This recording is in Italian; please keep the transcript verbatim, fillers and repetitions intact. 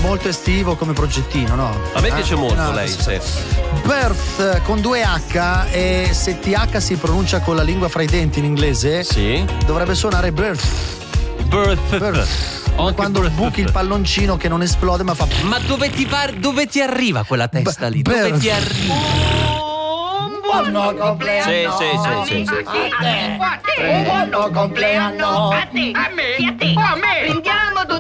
molto estivo come progettino, no? A me eh? piace molto no, lei, sì. Birth con due H, e se T H si pronuncia con la lingua fra i denti in inglese, sì, dovrebbe suonare birth. Birth. Birth. Come quando birth. buchi il palloncino che non esplode ma fa. Ma dove ti, par- dove ti arriva quella testa B- lì? Dove birth. ti arriva? Buon compleanno! Sì, sì, sì, sì, sì. A te! Un buon compleanno! A te! A me! A te! A me! Prendiamo